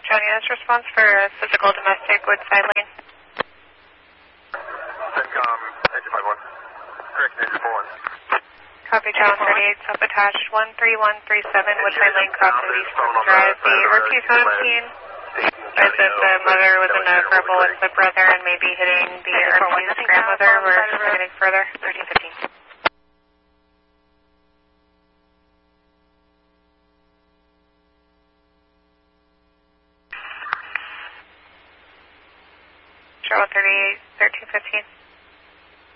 Jonia's response for physical domestic Woodside Lane. CENTCOM, engine 51. Correct, engine 41. Copy, John 38, self-attached, 13137, Woodside Lane, crossing East Drive. The RP-17 says that the mother was in a verbal with the brother and may be hitting the RP's grandmother. We're investigating further. 1315. Charlotte 38, 1315.